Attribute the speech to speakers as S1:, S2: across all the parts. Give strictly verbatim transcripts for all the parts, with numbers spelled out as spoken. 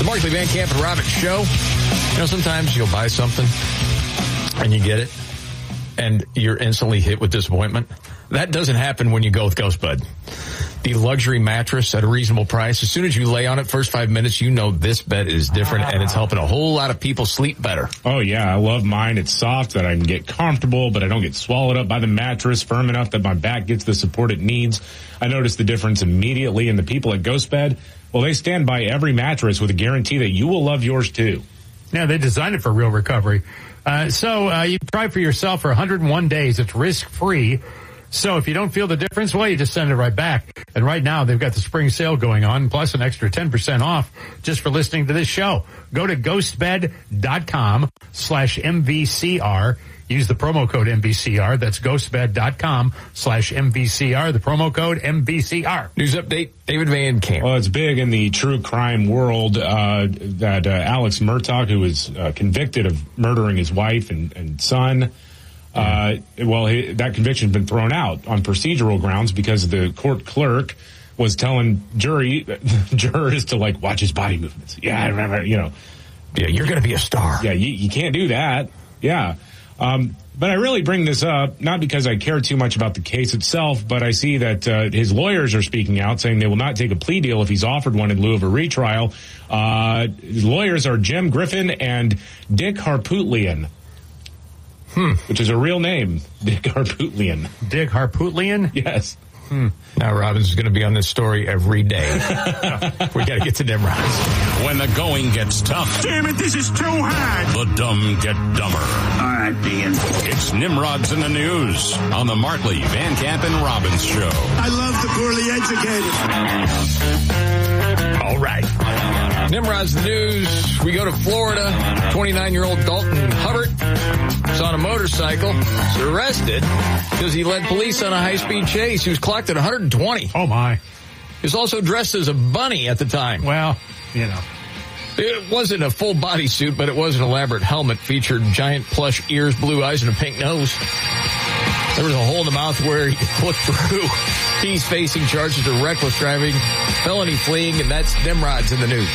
S1: The Markley, Van Camp, and Robbins Show. You know, sometimes you'll buy something and you get it and you're instantly hit with disappointment. That doesn't happen when you go with GhostBed. The luxury mattress at a reasonable price. As soon as you lay on it, first five minutes, you know this bed is different, and it's helping a whole lot of people sleep better.
S2: Oh, yeah. I love mine. It's soft that I can get comfortable, but I don't get swallowed up by the mattress, firm enough that my back gets the support it needs. I noticed the difference immediately, and the people at GhostBed, well, they stand by every mattress with a guarantee that you will love yours, too.
S3: Yeah, they designed it for real recovery. Uh, so uh, you try for yourself for one hundred one days. It's risk-free. So if you don't feel the difference, well, you just send it right back. And right now, they've got the spring sale going on, plus an extra ten percent off just for listening to this show. Go to ghostbed.com slash MVCR. Use the promo code M V C R. That's ghostbed.com slash MVCR. The promo code M V C R.
S1: News update, David Van Camp.
S2: Well, it's big in the true crime world uh, that uh, Alex Murtaugh, who was uh, convicted of murdering his wife and, and son, Uh, well, he, that conviction's been thrown out on procedural grounds because the court clerk was telling jury jurors to like watch his body movements. Yeah, I remember, you know.
S1: Yeah, you're going to be a star.
S2: Yeah, you, you can't do that. Yeah. Um, but I really bring this up, not because I care too much about the case itself, but I see that uh, his lawyers are speaking out saying they will not take a plea deal if he's offered one in lieu of a retrial. Uh, his lawyers are Jim Griffin and Dick Harpootlian.
S1: Hmm.
S2: Which is a real name, Dick Harpootlian.
S3: Dick Harpootlian?
S2: Yes.
S1: Hmm. Now Robbins is going to be on this story every day. We got to get to Nimrods.
S4: When the going gets tough.
S5: Damn it, this is too hard.
S4: The dumb get dumber.
S5: All right, Dean.
S4: It's Nimrods in the News on the Markley, Van Camp, and Robbins Show.
S5: I love the poorly educated.
S1: All right. Nimrod's the news. We go to Florida. twenty-nine-year-old Dalton Hubbard is on a motorcycle. He's arrested because he led police on a high-speed chase. He was clocked at one hundred twenty.
S3: Oh, my.
S1: He was also dressed as a bunny at the time.
S3: Well, you know.
S1: It wasn't a full bodysuit, but it was an elaborate helmet. Featured giant plush ears, blue eyes, and a pink nose. There was a hole in the mouth where he could look through. He's facing charges of reckless driving, felony fleeing, and that's Nimrod's in the news.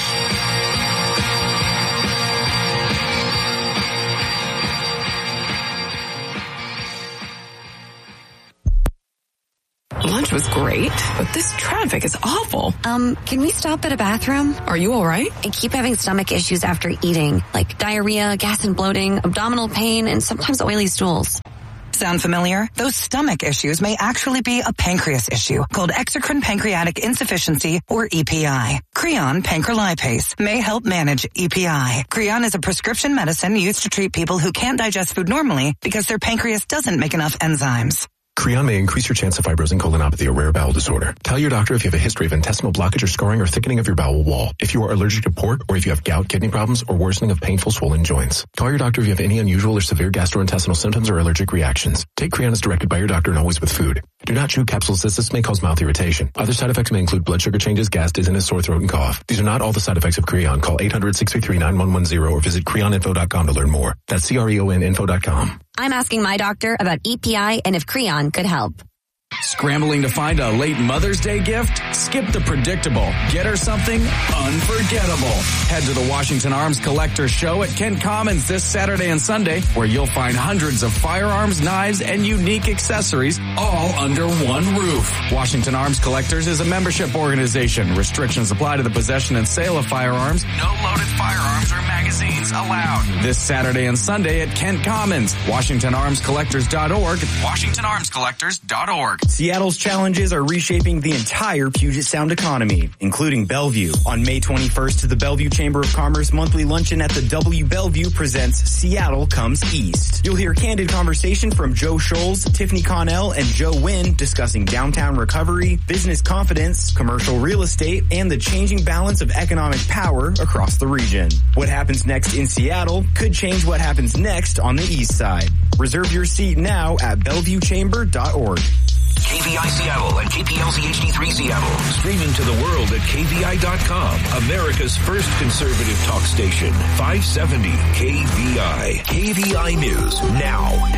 S6: Lunch was great, but this traffic is awful.
S7: Um, can we stop at a bathroom?
S6: Are you all right?
S7: I keep having stomach issues after eating, like diarrhea, gas and bloating, abdominal pain, and sometimes oily stools.
S6: Sound familiar? Those stomach issues may actually be a pancreas issue called exocrine pancreatic insufficiency, or E P I. Creon pancrelipase may help manage E P I. Creon is a prescription medicine used to treat people who can't digest food normally because their pancreas doesn't make enough enzymes.
S8: Creon may increase your chance of fibrosing colonopathy, a rare bowel disorder. Tell your doctor if you have a history of intestinal blockage or scarring or thickening of your bowel wall, if you are allergic to pork, or if you have gout, kidney problems, or worsening of painful swollen joints. Call your doctor if you have any unusual or severe gastrointestinal symptoms or allergic reactions. Take Creon as directed by your doctor and always with food. Do not chew capsules as this may cause mouth irritation. Other side effects may include blood sugar changes, gas, dizziness, sore throat, and cough. These are not all the side effects of Creon. Call eight hundred, six three three, nine one one zero or visit creon info dot com to learn more. That's C R E O N info dot com.
S7: I'm asking my doctor about E P I and if Creon could help.
S9: Scrambling to find a late Mother's Day gift? Skip the predictable. Get her something unforgettable. Head to the Washington Arms Collector Show at Kent Commons this Saturday and Sunday, where you'll find hundreds of firearms, knives, and unique accessories all under one roof. Washington Arms Collectors is a membership organization. Restrictions apply to the possession and sale of firearms. No loaded firearms or magazines allowed. This Saturday and Sunday at Kent Commons. Washington Arms Collectors dot org. Washington Arms Collectors dot org.
S10: Seattle's challenges are reshaping the entire Puget Sound economy, including Bellevue. On May twenty-first, the Bellevue Chamber of Commerce monthly luncheon at the W Bellevue presents Seattle Comes East. You'll hear candid conversation from Joe Scholes, Tiffany Connell, and Joe Wynn discussing downtown recovery, business confidence, commercial real estate, and the changing balance of economic power across the region. What happens next in Seattle could change what happens next on the east side. Reserve your seat now at bellevue chamber dot org.
S11: K V I Seattle and K P L Z H D three Seattle. Streaming to the world at K V I dot com. America's first conservative talk station. five seventy K V I. K V I News now.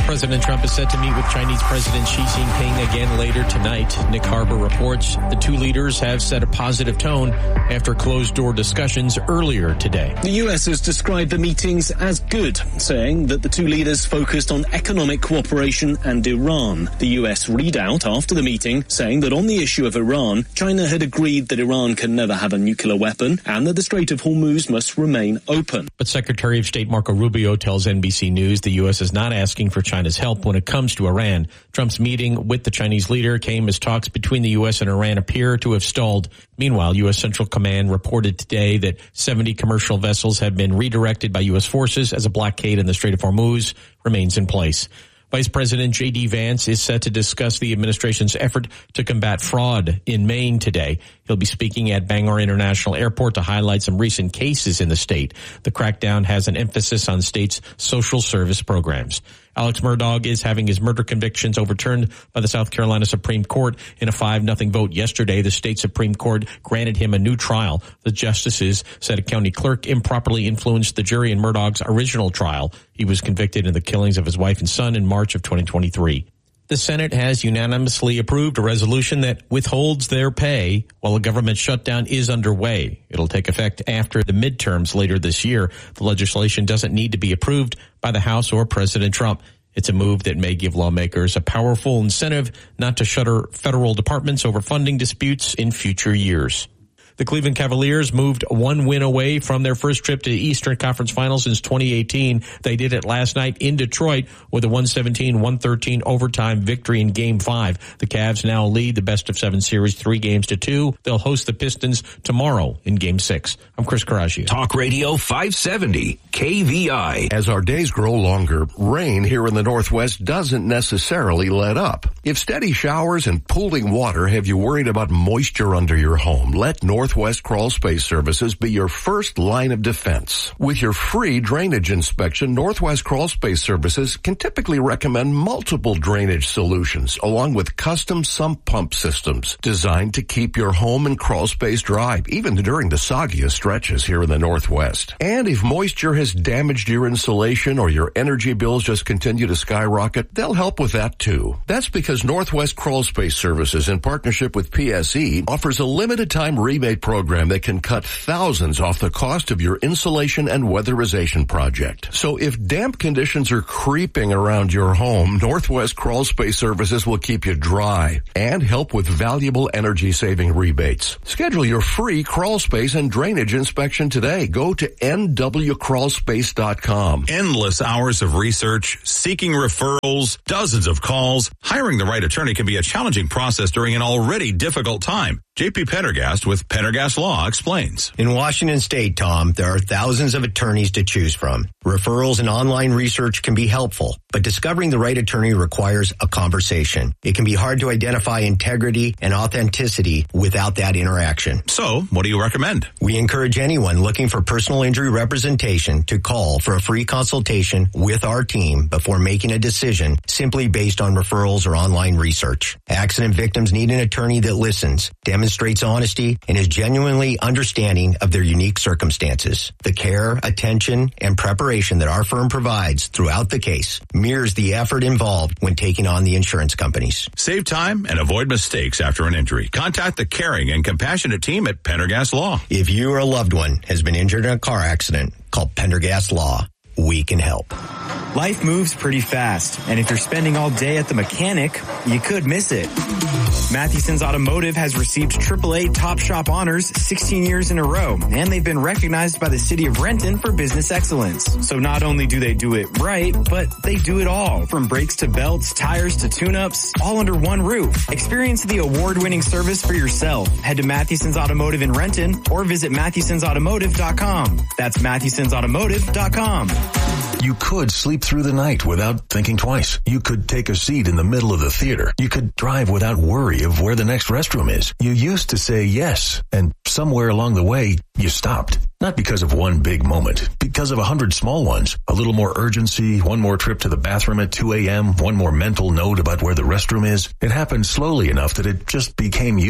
S12: President Trump is set to meet with Chinese President Xi Jinping again later tonight. Nick Harper reports the two leaders have set a positive tone after closed-door discussions earlier today.
S13: The U S has described the meetings as good, saying that the two leaders focused on economic cooperation and Iran. The U S readout after the meeting saying that on the issue of Iran, China had agreed that Iran can never have a nuclear weapon and that the Strait of Hormuz must remain open.
S12: But Secretary of State Marco Rubio tells N B C News the U S is not asking for China's help when it comes to Iran. Trump's meeting with the Chinese leader came as talks between the U S and Iran appear to have stalled. Meanwhile, U S Central Command reported today that seventy commercial vessels have been redirected by U S forces as a blockade in the Strait of Hormuz remains in place. Vice President J D Vance is set to discuss the administration's effort to combat fraud in Maine today. He'll be speaking at Bangor International Airport to highlight some recent cases in the state. The crackdown has an emphasis on state's social service programs. Alex Murdaugh is having his murder convictions overturned by the South Carolina Supreme Court in a five nothing vote yesterday. The state Supreme Court granted him a new trial. The justices said a county clerk improperly influenced the jury in Murdaugh's original trial. He was convicted in the killings of his wife and son in March of twenty twenty-three. The Senate has unanimously approved a resolution that withholds their pay while a government shutdown is underway. It'll take effect after the midterms later this year. The legislation doesn't need to be approved by the House or President Trump. It's a move that may give lawmakers a powerful incentive not to shutter federal departments over funding disputes in future years. The Cleveland Cavaliers moved one win away from their first trip to the Eastern Conference Finals since twenty eighteen. They did it last night in Detroit with a one seventeen one thirteen overtime victory in Game five. The Cavs now lead the best of seven series three games to two. They'll host the Pistons tomorrow in Game six. I'm Chris Carragio.
S11: Talk Radio five seventy, K V I.
S14: As our days grow longer, rain here in the Northwest doesn't necessarily let up. If steady showers and pooling water have you worried about moisture under your home, let North Northwest Crawl Space Services be your first line of defense. With your free drainage inspection, Northwest Crawl Space Services can typically recommend multiple drainage solutions along with custom sump pump systems designed to keep your home and crawl space dry, even during the soggiest stretches here in the Northwest. And if moisture has damaged your insulation or your energy bills just continue to skyrocket, they'll help with that too. That's because Northwest Crawl Space Services, in partnership with P S E, offers a limited time rebate program that can cut thousands off the cost of your insulation and weatherization project. So if damp conditions are creeping around your home, Northwest Crawl Space Services will keep you dry and help with valuable energy saving rebates. Schedule your free crawl space and drainage inspection today. Go to N W crawl space dot com.
S15: Endless hours of research, seeking referrals, dozens of calls. Hiring the right attorney can be a challenging process during an already difficult time. J P Pendergast with Pendergast Law explains.
S16: In Washington State, Tom, there are thousands of attorneys to choose from. Referrals and online research can be helpful, but discovering the right attorney requires a conversation. It can be hard to identify integrity and authenticity without that interaction.
S15: So, what do you recommend?
S16: We encourage anyone looking for personal injury representation to call for a free consultation with our team before making a decision simply based on referrals or online research. Accident victims need an attorney that listens, demonstrates honesty, and is genuinely understanding of their unique circumstances. The care, attention, and preparation that our firm provides throughout the case mirrors the effort involved when taking on the insurance companies.
S15: Save time and avoid mistakes after an injury. Contact the caring and compassionate team at Pendergast Law.
S16: If you or a loved one has been injured in a car accident, call Pendergast Law. We can help.
S10: Life moves pretty fast, and if you're spending all day at the mechanic, you could miss it. Mathewson's Automotive has received triple A Top Shop honors sixteen years in a row, and they've been recognized by the city of Renton for business excellence. So not only do they do it right, but they do it all, from brakes to belts, tires to tune-ups, all under one roof. Experience the award-winning service for yourself. Head to Mathewson's Automotive in Renton or visit Mathewsons Automotive dot com. That's Mathewsons Automotive dot com.
S17: You could sleep through the night without thinking twice. You could take a seat in the middle of the theater. You could drive without worry of where the next restroom is. You used to say yes, and somewhere along the way, you stopped. Not because of one big moment, because of a hundred small ones. A little more urgency, one more trip to the bathroom at two a.m., one more mental note about where the restroom is. It happened slowly enough that it just became you.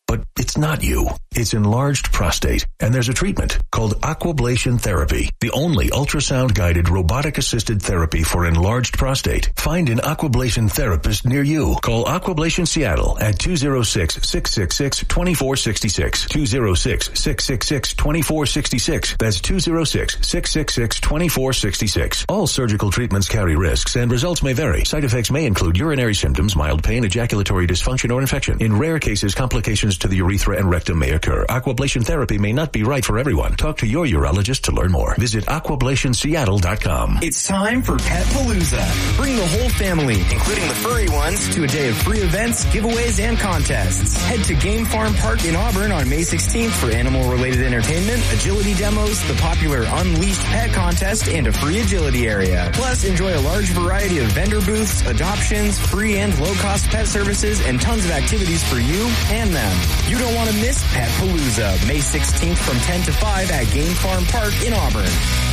S17: but it's not you. It's enlarged prostate, and there's a treatment called aquablation therapy, the only ultrasound-guided robotic-assisted therapy for enlarged prostate. Find an aquablation therapist near you. Call Aquablation Seattle at two oh six, six six six, two four six six, two oh six, six six six, two four six six. That's two oh six, six six six, two four six six. All surgical treatments carry risks, and results may vary. Side effects may include urinary symptoms, mild pain, ejaculatory dysfunction, or infection. In rare cases, complications to the urethra and rectum may occur. Aquablation therapy may not be right for everyone. Talk to your urologist to learn more. Visit aquablation seattle dot com.
S10: It's time for Pet Palooza. Bring the whole family, including the furry ones, to a day of free events, giveaways, and contests. Head to Game Farm Park in Auburn on May sixteenth for animal-related entertainment, agility demos, the popular Unleashed Pet Contest, and a free agility area. Plus, enjoy a large variety of vendor booths, adoptions, free and low-cost pet services, and tons of activities for you and them. You don't want to miss Pet Palooza, May sixteenth from ten to five at Game Farm Park in Auburn.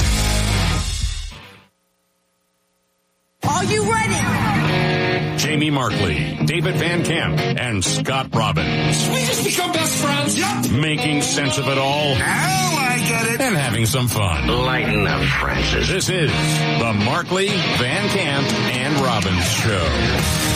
S18: Are you ready?
S4: Jamie Markley, David Van Camp, and Scott Robbins.
S5: We just become best friends. Yep.
S4: Making sense of it all.
S5: Now I get it.
S4: And having some fun.
S5: Lighten up, Francis.
S4: This is the Markley, Van Camp, and Robbins Show.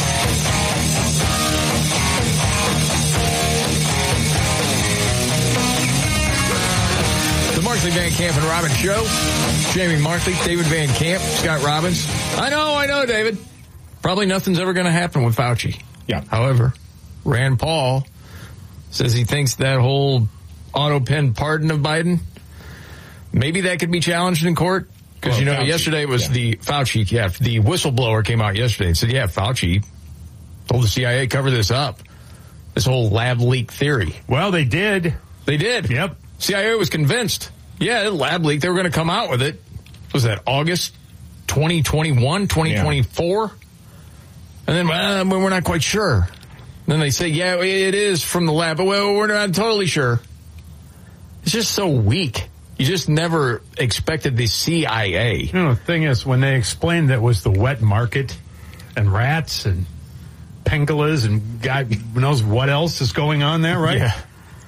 S1: Markley, Van Camp, and Robbins Show. Jamie Markley, David Van Camp, Scott Robbins. I know, I know, David. Probably nothing's ever going to happen with Fauci.
S2: Yeah.
S1: However, Rand Paul says he thinks that whole auto pen pardon of Biden, maybe that could be challenged in court. Because, well, you know, Fauci, yesterday it was yeah. the Fauci, yeah, the whistleblower came out yesterday and said, yeah, Fauci told the C I A cover this up. This whole lab leak theory.
S3: Well, they did.
S1: They did.
S3: Yep.
S1: C I A was convinced. Yeah, lab leak. They were going to come out with it. Was that August twenty twenty-one, twenty twenty-four? Yeah. And then, well, we're not quite sure. Then they say, yeah, it is from the lab, but well, we're not totally sure. It's just so weak. You just never expected the C I A.
S3: You know, the thing is, when they explained that it was the wet market and rats and pangolas and God knows what else is going on there, right?
S1: Yeah.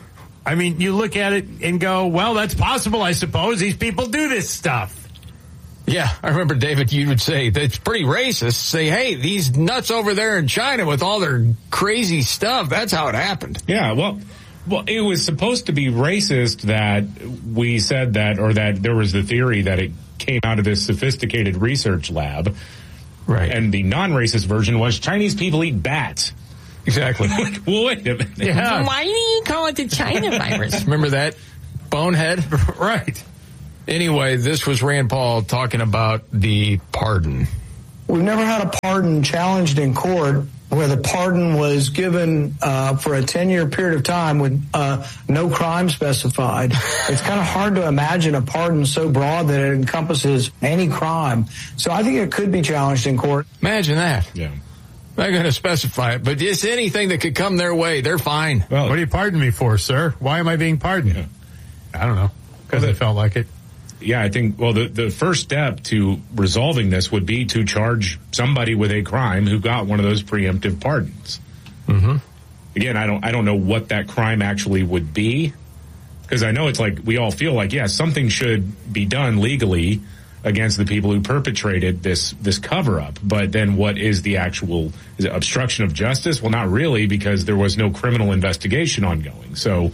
S3: I mean, you look at it and go, well, that's possible, I suppose. These people do this stuff.
S1: Yeah, I remember, David, you would say that's pretty racist. Say, hey, these nuts over there in China with all their crazy stuff, that's how it happened.
S2: Yeah, well, well, it was supposed to be racist that we said that, or that there was the theory that it came out of this sophisticated research lab.
S1: Right.
S2: And the non-racist version was Chinese people eat bats.
S1: Exactly.
S2: Well, wait a minute.
S1: Yeah.
S18: Why do you call it the China virus?
S1: Remember that? Bonehead?
S3: Right.
S1: Anyway, this was Rand Paul talking about the pardon.
S19: We've never had a pardon challenged in court where the pardon was given uh, for a ten-year period of time with uh, no crime specified. It's kind of hard to imagine a pardon so broad that it encompasses any crime. So I think it could be challenged in court.
S1: Imagine that.
S2: Yeah.
S1: Not going to specify it, but just anything that could come their way, they're fine.
S3: Well, what do you pardon me for, sir? Why am I being pardoned?
S2: Yeah.
S3: I don't know. Because well, it felt like it.
S2: Yeah, I think, well, the, the first step to resolving this would be to charge somebody with a crime who got one of those preemptive pardons.
S1: Mm-hmm.
S2: Again, I don't, I don't know what that crime actually would be, because I know it's like, we all feel like, yeah, something should be done legally against the people who perpetrated this, this cover-up. But then what is the actual, is it obstruction of justice? Well, not really, because there was no criminal investigation ongoing. So,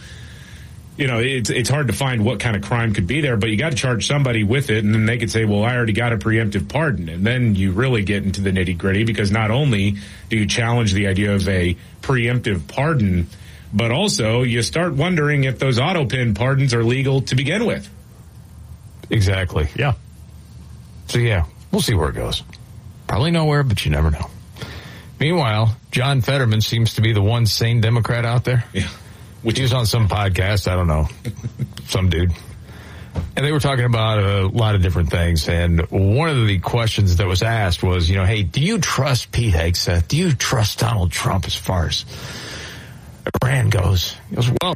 S2: you know, it's it's hard to find what kind of crime could be there, but you got to charge somebody with it, and then they could say, well, I already got a preemptive pardon. And then you really get into the nitty-gritty, because not only do you challenge the idea of a preemptive pardon, but also you start wondering if those auto pen pardons are legal to begin with.
S1: Exactly.
S3: Yeah.
S1: So, yeah, we'll see where it goes. Probably nowhere, but you never know. Meanwhile, John Fetterman seems to be the one sane Democrat out there.
S2: Yeah.
S1: Which he was on some podcast, I don't know, some dude. And they were talking about a lot of different things. And one of the questions that was asked was, you know, hey, do you trust Pete Hegseth? Do you trust Donald Trump as far as Iran goes? He goes, well,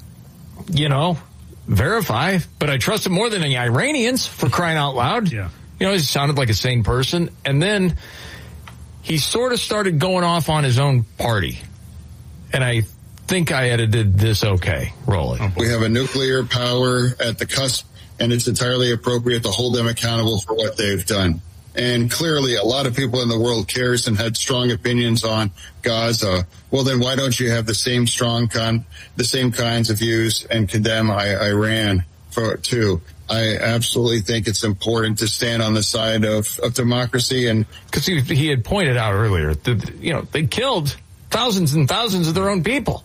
S1: you know, verify, but I trust him more than the Iranians, for crying out loud.
S3: Yeah.
S1: You know, he sounded like a sane person. And then he sort of started going off on his own party. And I think I edited this okay. Roll it.
S20: We have a nuclear power at the cusp, and it's entirely appropriate to hold them accountable for what they've done. And clearly, a lot of people in the world cares and had strong opinions on Gaza. Well, then why don't you have the same strong con, the same kinds of views and condemn I, Iran for too? I absolutely think it's important to stand on the side of, of democracy. And
S1: because he, he had pointed out earlier that, you know, they killed thousands and thousands of their own people.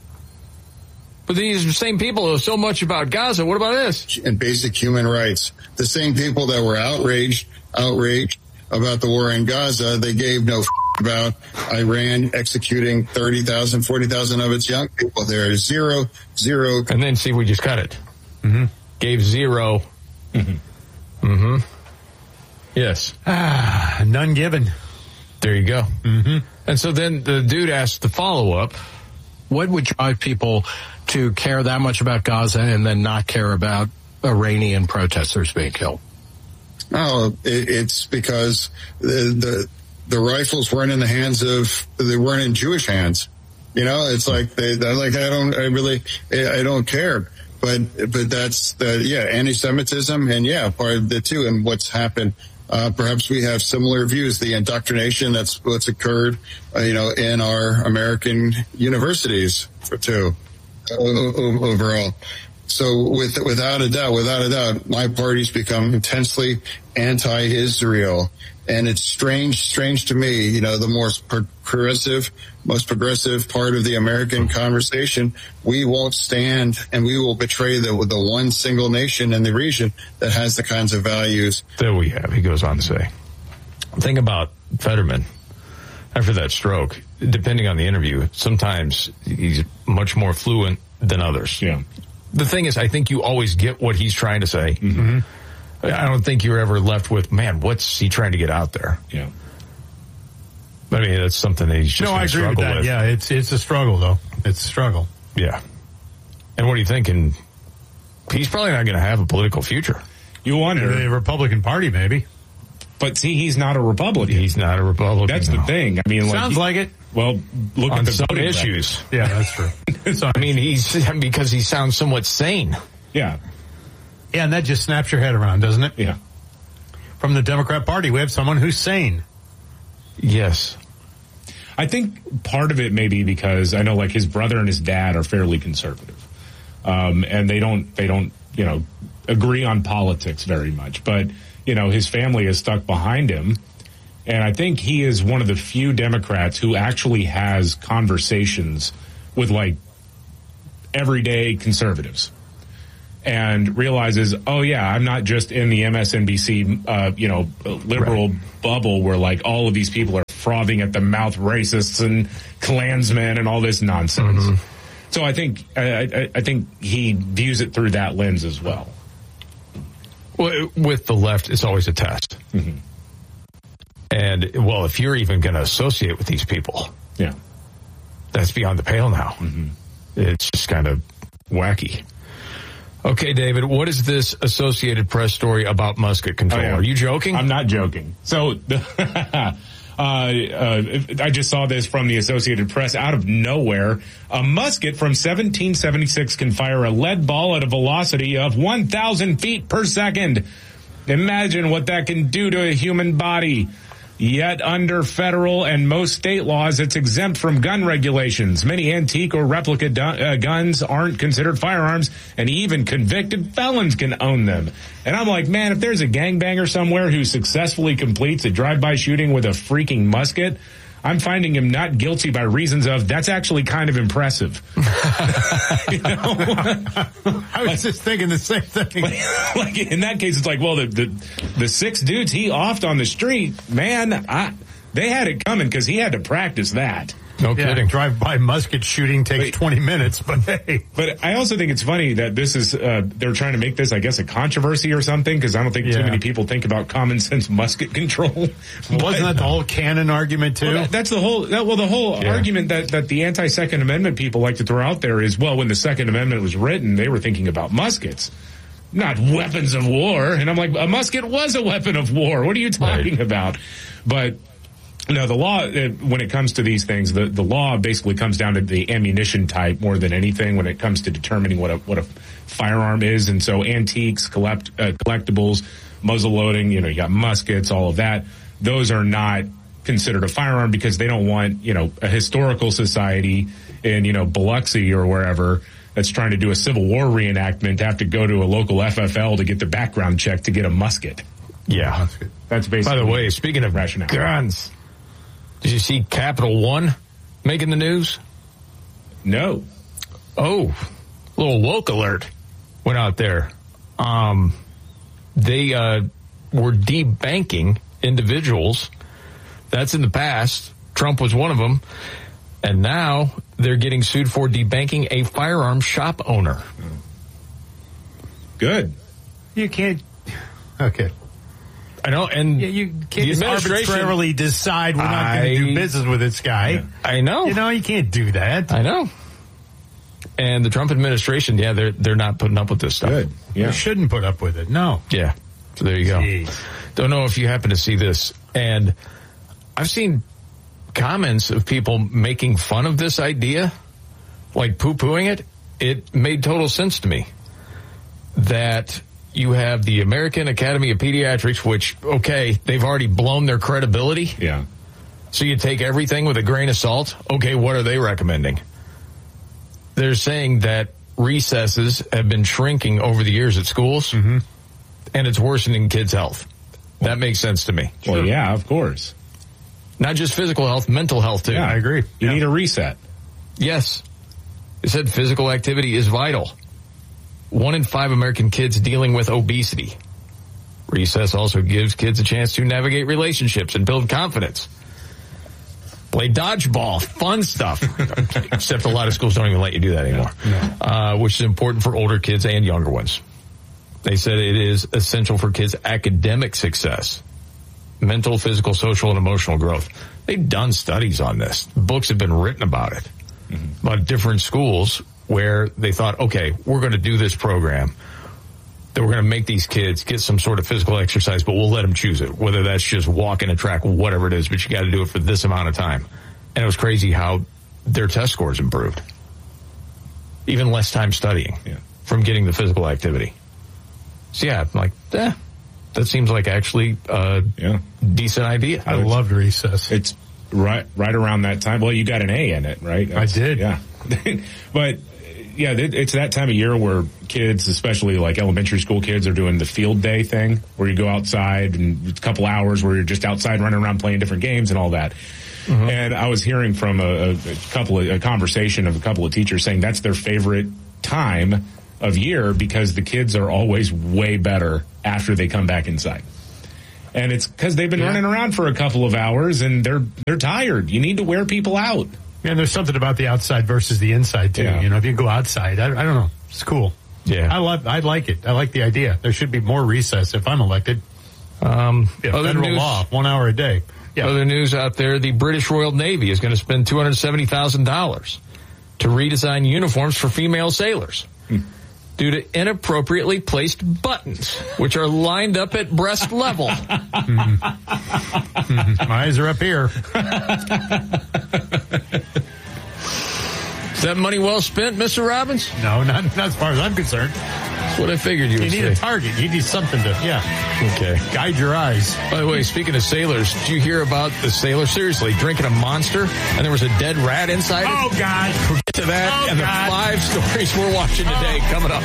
S1: But these same people know so much about Gaza. What about this?
S20: And basic human rights. The same people that were outraged, outraged about the war in Gaza, they gave no f- about Iran executing thirty thousand, forty thousand of its young people. There is zero, zero.
S1: And then see, we just cut it. Mm-hmm. Gave zero. Mm-hmm. Mm-hmm. Yes.
S3: Ah, none given.
S1: There you go.
S3: Mm-hmm.
S1: And so then the dude asked the follow-up.
S21: What would drive people to care that much about Gaza and then not care about Iranian protesters being killed?
S20: Oh, it, it's because the, the the rifles weren't in the hands of, they weren't in Jewish hands. You know, it's like they, they're like, I don't, I really, I don't care. But but that's the yeah, anti-Semitism, and yeah, part of the too, and what's happened. Uh, perhaps we have similar views. The indoctrination that's what's occurred, uh, you know, in our American universities for too, uh, overall. So with, without a doubt, without a doubt, my party's become intensely anti-Israel. And it's strange, strange to me, you know, the most progressive, most progressive part of the American conversation, we won't stand and we will betray the, the one single nation in the region that has the kinds of values
S1: that we have. He goes on to say, think about Fetterman after that stroke, depending on the interview, sometimes he's much more fluent than others.
S2: Yeah.
S1: The thing is, I think you always get what he's trying to say. Mm-hmm. I don't think you're ever left with, man, what's he trying to get out there?
S2: Yeah.
S1: I mean, that's something that he's just
S3: no, I agree with that.
S1: With.
S3: Yeah, it's it's a struggle, though. It's a struggle.
S1: Yeah. And what are you thinking? He's probably not going to have a political future.
S2: You wonder.
S3: The Republican Party, maybe.
S2: But see, he's not a Republican.
S1: He's not a Republican.
S2: That's no. the thing. I mean, like,
S3: sounds
S2: he,
S3: like it.
S2: Well, look
S1: on
S2: at the
S1: some
S2: issues.
S1: Record.
S3: Yeah, that's true.
S1: So, I mean, he's because he sounds somewhat sane.
S2: Yeah.
S3: Yeah, and that just snaps your head around, doesn't it?
S2: Yeah.
S3: From the Democrat Party, we have someone who's sane.
S1: Yes.
S2: I think part of it may be because I know, like, his brother and his dad are fairly conservative. Um, and they don't, they don't, you know, agree on politics very much. But, you know, his family is stuck behind him. And I think he is one of the few Democrats who actually has conversations with, like, everyday conservatives. And realizes, oh yeah, I'm not just in the M S N B C, uh, you know, liberal right. bubble where like all of these people are frothing at the mouth, racists and Klansmen and all this nonsense. Mm-hmm. So I think I, I, I think he views it through that lens as well.
S1: Well, with the left, it's always a test.
S2: Mm-hmm.
S1: And well, if you're even going to associate with these people,
S2: yeah,
S1: that's beyond the pale now.
S2: Mm-hmm.
S1: It's just kind of wacky. Okay, David, what is this Associated Press story about musket control? Oh, yeah. Are you joking?
S2: I'm not joking. So, uh, uh, I just saw this from the Associated Press out of nowhere. A musket from seventeen seventy-six can fire a lead ball at a velocity of one thousand feet per second. Imagine what that can do to a human body. Yet under federal and most state laws, it's exempt from gun regulations. Many antique or replica du- uh, guns aren't considered firearms, and even convicted felons can own them. And I'm like, man, if there's a gangbanger somewhere who successfully completes a drive-by shooting with a freaking musket, I'm finding him not guilty by reasons of that's actually kind of impressive. You know?
S3: I was just thinking the same thing.
S2: Like, like in that case, it's like, well, the, the the six dudes he offed on the street, man, I, they had it coming because he had to practice that.
S1: No
S3: yeah,
S1: kidding.
S3: Drive-by musket shooting takes
S2: but,
S3: twenty minutes, but hey.
S2: But I also think it's funny that this is, uh, they're trying to make this, I guess, a controversy or something, because I don't think yeah. too many people think about common sense musket control.
S3: Well, wasn't that the whole Cannon argument, too?
S2: Well, that, that's the whole, that, well, the whole yeah. argument that, that the anti-Second Amendment people like to throw out there is, well, when the Second Amendment was written, they were thinking about muskets, not weapons of war. And I'm like, a musket was a weapon of war. What are you talking right. about? But No, the law, uh, when it comes to these things, the, the law basically comes down to the ammunition type more than anything when it comes to determining what a what a firearm is. And so antiques, collect, uh, collectibles, muzzle loading, you know, you got muskets, all of that. Those are not considered a firearm because they don't want, you know, a historical society in, you know, Biloxi or wherever that's trying to do a Civil War reenactment to have to go to a local F F L to get the background check to get a musket.
S1: Yeah.
S2: That's basically.
S1: By the way, speaking of
S2: rationale.
S1: guns, did you see Capital One making the news?
S2: No.
S1: Oh, little woke alert went out there. Um, they uh, were debanking individuals. That's in the past. Trump was one of them. And now they're getting sued for debanking a firearm shop owner.
S2: Good.
S3: You can't. Okay.
S1: I know, and
S3: yeah, you can't
S1: the
S3: just
S1: administration
S3: arbitrarily decide we're not going to do business with this guy.
S1: Yeah. I know.
S3: You know, you can't do that.
S1: I know. And the Trump administration, yeah, they're they're not putting up with this stuff.
S2: Good. Yeah.
S3: You shouldn't put up with it. No.
S1: Yeah. So there you go.
S3: Jeez.
S1: Don't know if you happen to see this. And I've seen comments of people making fun of this idea, like poo-pooing it. It made total sense to me that you have the American Academy of Pediatrics, which, okay, they've already blown their credibility.
S2: Yeah.
S1: So you take everything with a grain of salt. Okay, what are they recommending? They're saying that recesses have been shrinking over the years at schools,
S2: mm-hmm.
S1: and it's worsening kids' health. That makes sense to me.
S2: Well, sure. Yeah, of course.
S1: Not just physical health, mental health, too.
S2: Yeah, I agree. You
S1: yeah.
S2: need a reset.
S1: Yes. It said physical activity is vital. One in five American kids dealing with obesity. Recess also gives kids a chance to navigate relationships and build confidence. Play dodgeball, fun stuff. Except a lot of schools don't even let you do that anymore.
S2: No.
S1: Uh, which is important for older kids and younger ones. They said it is essential for kids' academic success. Mental, physical, social, and emotional growth. They've done studies on this. Books have been written about it. Mm-hmm. About different schools where they thought, okay, we're going to do this program. That we're going to make these kids get some sort of physical exercise, but we'll let them choose it. Whether that's just walking a track, whatever it is, but you got to do it for this amount of time. And it was crazy how their test scores improved. Even less time studying
S2: yeah.
S1: from getting the physical activity. So yeah, I'm like, eh. That seems like actually a
S2: yeah.
S1: decent idea.
S3: I loved recess.
S2: It's right right around that time. Well, you got an A in it, right? That's,
S3: I did.
S2: Yeah. But, yeah, it's that time of year where kids, especially like elementary school kids, are doing the field day thing where you go outside and it's a couple hours where you're just outside running around playing different games and all that. Mm-hmm. And I was hearing from a, a couple of, a conversation of a couple of teachers saying that's their favorite time of year because the kids are always way better after they come back inside. And it's because they've been yeah. running around for a couple of hours and they're they're tired. You need to wear people out.
S3: Yeah, and there's something about the outside versus the inside too.
S2: Yeah.
S3: You know, if you go outside, I, I don't know, it's cool.
S1: Yeah,
S3: I love, I like it. I like the idea. There should be more recess if I'm elected.
S1: Um,
S3: yeah, federal
S1: news,
S3: law, one hour a day. Yeah.
S1: Other news out there: the British Royal Navy is going to spend two hundred seventy thousand dollars to redesign uniforms for female sailors. Hmm. Due to inappropriately placed buttons, which are lined up at breast level.
S3: mm. Mm. My eyes are up here.
S1: Is that money well spent, Mister Robbins?
S3: No, not, not as far as I'm concerned.
S1: That's what I figured you,
S3: you
S1: would
S3: need
S1: say.
S3: a target. You need something to, yeah.
S1: Okay.
S3: Guide your eyes.
S1: By the way, speaking of sailors, did you hear about the sailor, seriously, drinking a Monster and there was a dead rat inside it?
S3: Oh, God.
S1: We'll get to that
S3: oh,
S1: and
S3: God.
S1: the five stories we're watching today oh. coming up.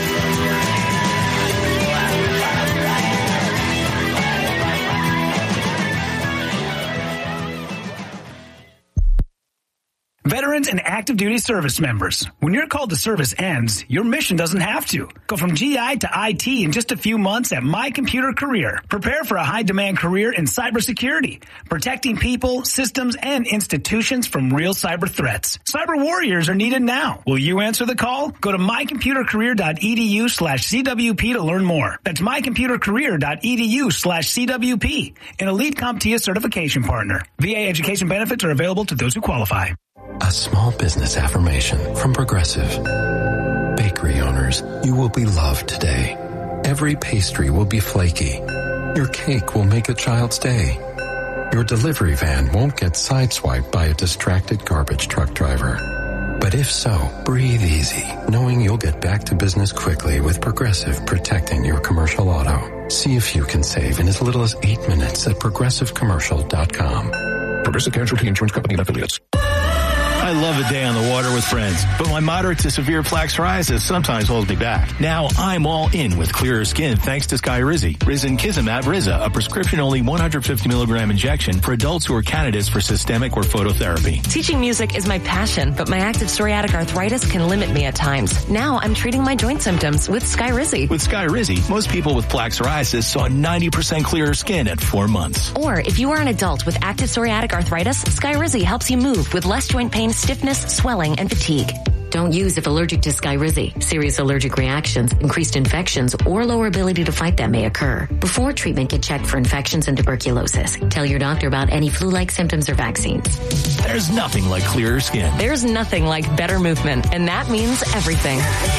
S6: Veterans and active duty service members. When your call to service ends, your mission doesn't have to. Go from G I to I T in just a few months at My Computer Career. Prepare for a high-demand career in cybersecurity, protecting people, systems, and institutions from real cyber threats. Cyber warriors are needed now. Will you answer the call? Go to mycomputercareer.edu slash CWP to learn more. That's mycomputercareer.edu slash CWP, an elite CompTIA certification partner. V A education benefits are available to those who qualify.
S8: A small business affirmation from Progressive. Bakery owners, you will be loved today. Every pastry will be flaky. Your cake will make a child's day. Your delivery van won't get sideswiped by a distracted garbage truck driver. But if so, breathe easy, knowing you'll get back to business quickly with Progressive protecting your commercial auto. See if you can save in as little as eight minutes at progressive commercial dot com. Progressive Casualty Insurance Company and affiliates.
S7: I love a day on the water with friends, but my moderate to severe plaque psoriasis sometimes holds me back. Now I'm all in with clearer skin thanks to Skyrizi. Risankizumab Riza, a prescription-only one hundred fifty milligram injection for adults who are candidates for systemic or phototherapy.
S22: Teaching music is my passion, but my active psoriatic arthritis can limit me at times. Now I'm treating my joint symptoms with Skyrizi.
S7: With Skyrizi, most people with plaque psoriasis saw ninety percent clearer skin at four months.
S22: Or if you are an adult with active psoriatic arthritis, Skyrizi helps you move with less joint pain, stiffness, swelling, and fatigue.
S23: Don't use if allergic to Skyrizi. Serious allergic reactions, increased infections, or lower ability to fight them may occur. Before treatment, get checked for infections and tuberculosis. Tell your doctor about any flu-like symptoms or vaccines.
S7: There's nothing like clearer skin.
S22: There's nothing like better movement, and that means everything.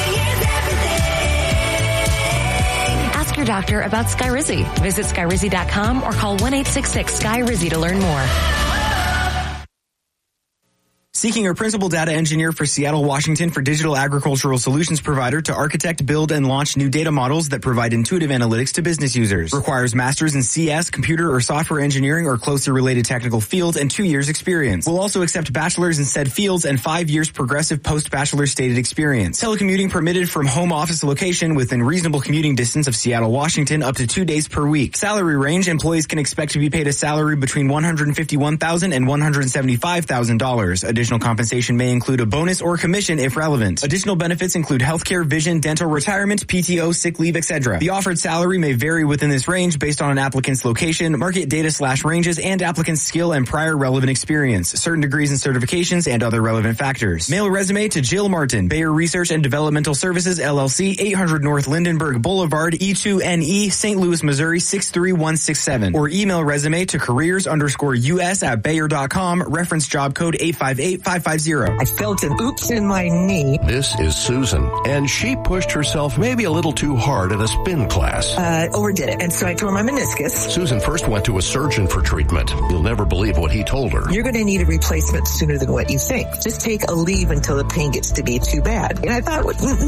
S22: Ask your doctor about Skyrizi. Visit Skyrizi dot com or call one eight six six Sky Rizi to learn more.
S10: Seeking a principal data engineer for Seattle, Washington for digital agricultural solutions provider to architect, build, and launch new data models that provide intuitive analytics to business users. Requires masters in C S, computer or software engineering or closely related technical fields and two years experience. We'll also accept bachelors in said fields and five years progressive post-bachelor stated experience. Telecommuting permitted from home office location within reasonable commuting distance of Seattle, Washington up to two days per week. Salary range, employees can expect to be paid a salary between one hundred fifty-one thousand dollars and one hundred seventy-five thousand dollars. Additional compensation may include a bonus or commission if relevant. Additional benefits include healthcare, vision, dental, retirement, P T O, sick leave, et cetera. The offered salary may vary within this range based on an applicant's location, market data slash ranges, and applicant's skill and prior relevant experience, certain degrees and certifications, and other relevant factors. Mail resume to Jill Martin, Bayer Research and Developmental Services, L L C, eight hundred North Lindenberg Boulevard, E two N E, Saint Louis, Missouri, six three one six seven. Or email resume to careers underscore US at Bayer dot com, reference job code eight five eight five five zero.
S24: I felt an oops in my knee.
S14: This is Susan, and she pushed herself maybe a little too hard at a spin class.
S24: Uh, overdid it, and so I tore my meniscus.
S14: Susan first went to a surgeon for treatment. You'll never believe what he told her.
S24: You're going to need a replacement sooner than what you think. Just take a leave until the pain gets to be too bad. And I thought,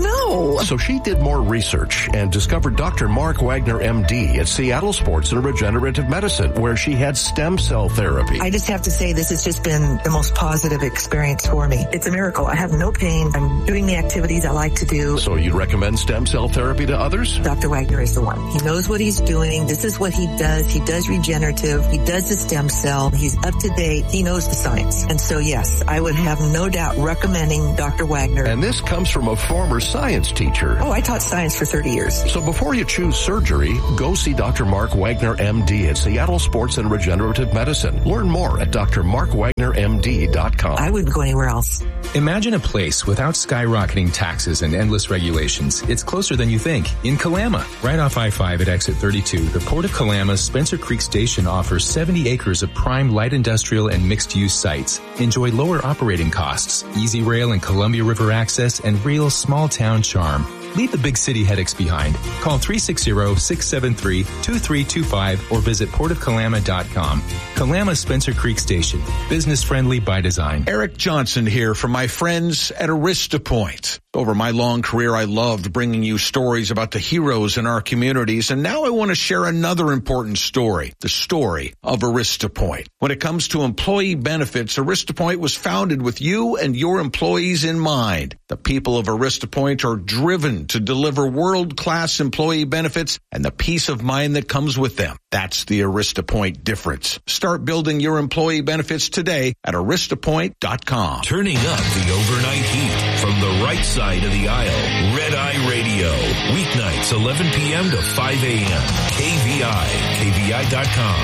S24: no.
S14: So she did more research and discovered Doctor Mark Wagner, M D, at Seattle Sports and Regenerative Medicine, where she had stem cell therapy.
S24: I just have to say this has just been the most positive experience for me. It's a miracle. I have no pain. I'm doing the activities I like to do.
S14: So you'd recommend stem cell therapy to others?
S24: Doctor Wagner is the one. He knows what he's doing. This is what he does. He does regenerative. He does the stem cell. He's up to date. He knows the science. And so, yes, I would have no doubt recommending Doctor Wagner.
S14: And this comes from a former science teacher.
S24: Oh, I taught science for thirty years.
S14: So before you choose surgery, go see Doctor Mark Wagner, M D, at Seattle Sports and Regenerative Medicine. Learn more at D R mark wagner m d dot com.
S24: I wouldn't go anywhere else.
S25: Imagine a place without skyrocketing taxes and endless regulations. It's closer than you think. In Kalama, right off I five at exit thirty-two, the Port of Kalama's Spencer Creek Station offers seventy acres of prime light industrial and mixed-use sites. Enjoy lower operating costs, easy rail and Columbia River access, and real small-town charm. Leave the big city headaches behind. Call three six zero, six seven three, two three two five or visit port of kalama dot com. Kalama Spencer Creek Station. Business friendly by design.
S26: Eric Johnson here from my friends at AristaPoint. Over my long career, I loved bringing you stories about the heroes in our communities, and now I want to share another important story, the story of AristaPoint. When it comes to employee benefits, AristaPoint was founded with you and your employees in mind. The people of AristaPoint are driven to deliver world-class employee benefits and the peace of mind that comes with them. That's the AristaPoint difference. Start building your employee benefits today at arista point dot com.
S11: Turning up the overnight heat from the right side of the aisle. Red Eye Radio. Weeknights eleven p.m. to five a.m. K V I. K V I dot com.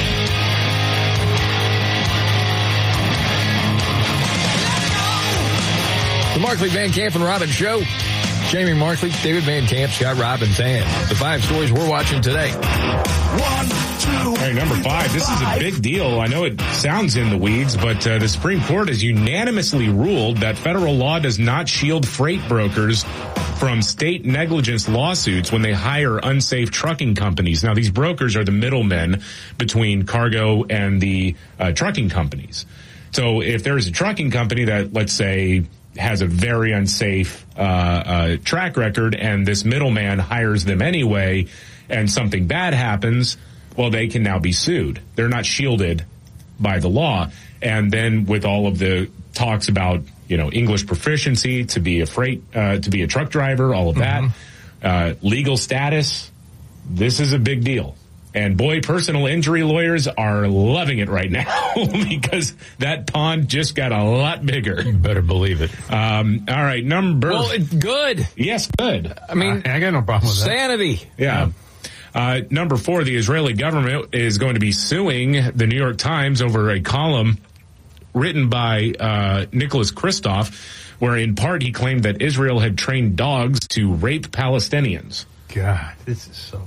S1: The Markley, Van Camp, and Robbins Show. Jamie Markley, David Van Camp, Scott Robbins, and the five stories we're watching today.
S2: One, two. All right, number five. This is a big deal. I know it sounds in the weeds, but uh, the Supreme Court has unanimously ruled that federal law does not shield freight brokers from state negligence lawsuits when they hire unsafe trucking companies. Now, these brokers are the middlemen between cargo and the uh, trucking companies. So if there's a trucking company that, let's say, has a very unsafe uh, uh, track record and this middleman hires them anyway and something bad happens, well, they can now be sued. They're not shielded by the law. And then with all of the talks about, you know, English proficiency to be a freight, uh, to be a truck driver, all of that, mm-hmm. uh, legal status, this is a big deal. And boy, personal injury lawyers are loving it right now because that pond just got a lot bigger.
S1: You better believe it.
S2: Um, all right, number.
S1: Well, it's good.
S2: Yes, good.
S1: I mean,
S3: uh, I got no problem with
S1: sanity.
S3: that.
S2: Sanity. Yeah. Uh, number four, the Israeli government is going to be suing the New York Times over a column written by uh, Nicholas Kristof, where in part he claimed that Israel had trained dogs to rape Palestinians.
S3: God, this is so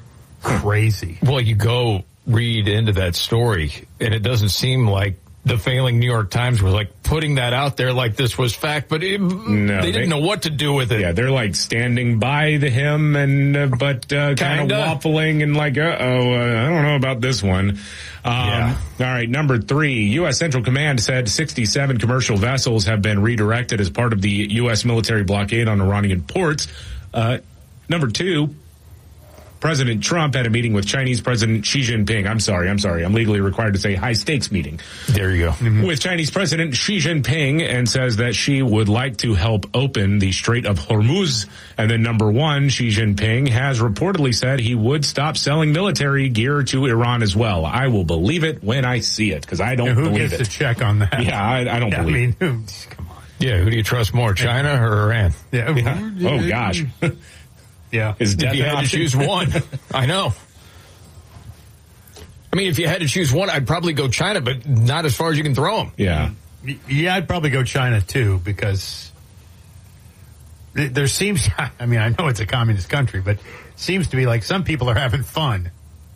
S3: crazy.
S1: Well, you go read into that story, and it doesn't seem like the failing New York Times was like putting that out there like this was fact, but it, no, they didn't they, know what to do with it.
S2: Yeah, they're like standing by the him, and uh, but uh, kind of waffling and like, uh oh, uh, I don't know about this one. Um, yeah. All right, number three, U S Central Command said sixty-seven commercial vessels have been redirected as part of the U S military blockade on Iranian ports. Uh, number two, President Trump had a meeting with Chinese President Xi Jinping. I'm sorry, I'm sorry. I'm legally required to say high stakes meeting.
S1: There you go.
S2: Mm-hmm. With Chinese President Xi Jinping, and says that she would like to help open the Strait of Hormuz. And then number one, Xi Jinping has reportedly said he would stop selling military gear to Iran as well. I will believe it when I see it, because I don't
S3: yeah, who
S2: believe
S3: gets
S2: it.
S3: to check on that?
S2: Yeah, I, I don't
S3: yeah,
S2: believe
S3: I mean,
S2: it.
S3: Come on.
S1: Yeah, who do you trust more, China or Iran?
S3: Yeah.
S2: yeah. Oh, gosh.
S3: Yeah.
S2: Is
S1: if you had to choose one, I know. I mean, if you had to choose one, I'd probably go China, but not as far as you can throw them.
S2: Yeah.
S3: Yeah, I'd probably go China, too, because there seems, I mean, I know it's a communist country, but it seems to be like some people are having fun.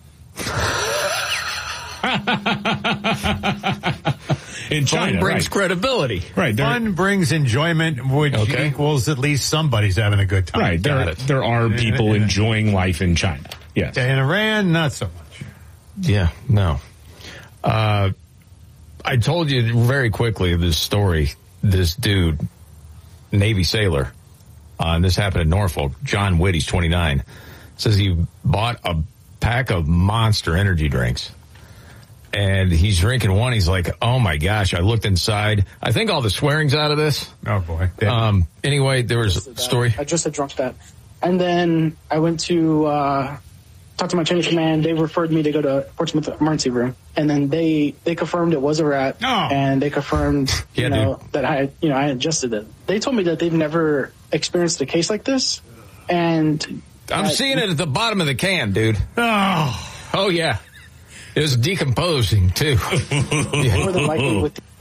S2: In China,
S1: fun brings
S2: right.
S1: credibility.
S2: Right.
S3: Fun brings enjoyment, which
S1: okay.
S3: equals at least somebody's having a good time.
S2: Right. There, there are people yeah. enjoying life in China. Yes.
S3: In Iran, not so much.
S1: Yeah, no. Uh, I told you very quickly this story. This dude, Navy sailor, uh, and this happened in Norfolk, John Witt, he's twenty-nine, says he bought a pack of Monster energy drinks. And he's drinking one. He's like, oh, my gosh. I looked inside. I think all the swearing's out of this.
S3: Oh, boy. Yeah.
S1: Um, anyway, there was a story.
S9: I just had drunk that. And then I went to uh, talk to my Chinese command. They referred me to go to Portsmouth emergency room. And then they, they confirmed it was a rat.
S3: Oh.
S9: And they confirmed, you
S1: yeah,
S9: know,
S1: dude.
S9: that I, you know, I ingested it. They told me that they've never experienced a case like this. And
S1: I'm
S9: uh,
S1: seeing it at the bottom of the can, dude.
S3: Oh,
S1: oh yeah. It was decomposing, too.
S9: More than likely with